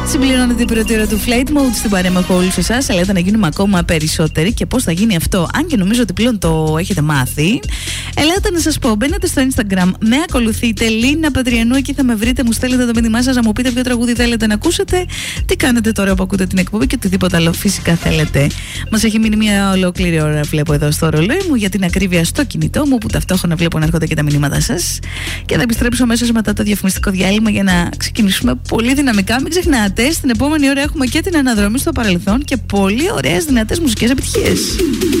Συμπληρώνεται η πρώτη ώρα του Flight Mode στην παρέα με όλους εσάς. Ελάτε να γίνουμε ακόμα περισσότεροι. Και πώς θα γίνει αυτό, αν και νομίζω ότι πλέον το έχετε μάθει. Ελάτε να σας πω, μπαίνετε στο Instagram, με ακολουθείτε, Λίνα Πατριανού, εκεί θα με βρείτε, μου στέλνετε το μήνυμά σας, να μου πείτε ποιο τραγούδι θέλετε να ακούσετε, τι κάνετε τώρα που ακούτε την εκπομπή και οτιδήποτε άλλο φυσικά θέλετε. Μας έχει μείνει μια ολόκληρη ώρα, βλέπω εδώ στο ρολόι μου, για την ακρίβεια στο κινητό μου, που ταυτόχρονα βλέπω να έρχονται και τα μηνύματα σας. Και θα επιστρέψω αμέσως μετά το διαφημιστικό διάλειμμα για να ξεκινήσουμε πολύ δυναμικά. Μην ξεχνάτε, στην επόμενη ώρα έχουμε και την αναδρομή στο παρελθόν και πολύ ωραίες δυνατές μουσικές επιτυχίες.